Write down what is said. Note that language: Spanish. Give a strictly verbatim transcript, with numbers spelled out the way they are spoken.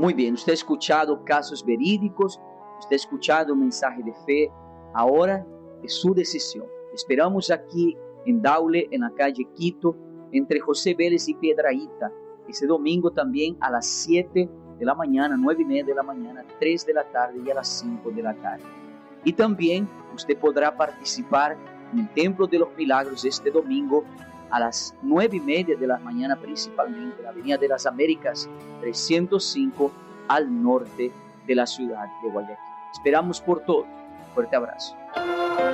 Muy bien, usted ha escuchado casos verídicos, usted ha escuchado un mensaje de fe. Ahora es su decisión. Esperamos aquí en Daule, en la calle Quito, entre José Vélez y Piedrahíta, ese domingo también a las siete de la mañana, nueve y media de la mañana, tres de la tarde y a las cinco de la tarde. Y también usted podrá participar en el Templo de los Milagros este domingo a las nueve y media de la mañana, principalmente en la Avenida de las Américas trescientos cinco al norte de la ciudad de Guayaquil. Esperamos por todos. Fuerte abrazo.